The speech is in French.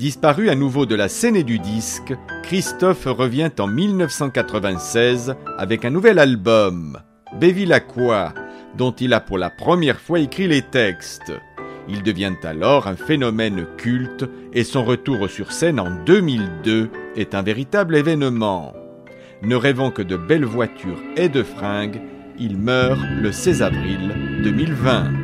Disparu à nouveau de la scène et du disque, Christophe revient en 1996 avec un nouvel album, Bevilacqua, dont il a pour la première fois écrit les textes. Il devient alors un phénomène culte et son retour sur scène en 2002 est un véritable événement. Ne rêvant que de belles voitures et de fringues, il meurt le 16 avril 2020.